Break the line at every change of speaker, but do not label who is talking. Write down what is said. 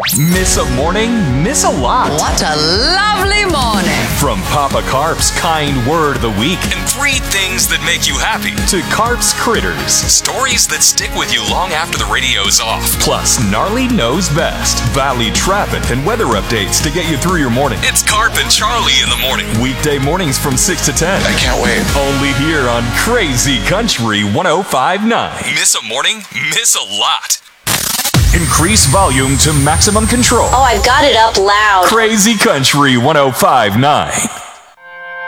Miss a morning, miss a lot.
What a lovely morning.
From Papa Carp's kind word of the week and 3 things that make you happy to Carp's Critters, stories that stick with you long after the radio's off. Plus, Gnarly Knows Best, Valley traffic and weather updates to get you through your morning. It's Carp and Charlie in the morning. Weekday mornings from 6 to 10.
I can't wait.
Only here on Crazy Country 105.9. Miss a morning, miss a lot. Increase volume to maximum control.
Oh, I've got it up loud.
Crazy Country 105.9.